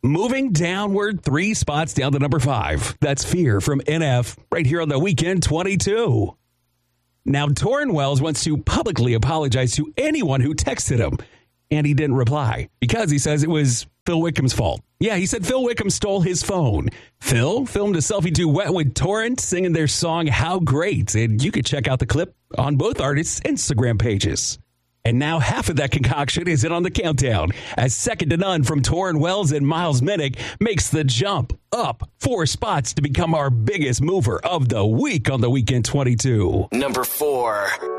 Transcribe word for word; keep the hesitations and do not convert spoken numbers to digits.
moving downward three spots down to number five. That's Fear from N F right here on the Weekend twenty-two. Now, Torrin Wells wants to publicly apologize to anyone who texted him, and he didn't reply because he says it was Phil Wickham's fault. Yeah, he said Phil Wickham stole his phone. Phil filmed a selfie duet with Torrin singing their song How Great, and you can check out the clip on both artists' Instagram pages. And now half of that concoction is in on the countdown as Second to None from Torrin Wells and Miles Minnick makes the jump up four spots to become our biggest mover of the week on the Weekend twenty-two. Number four.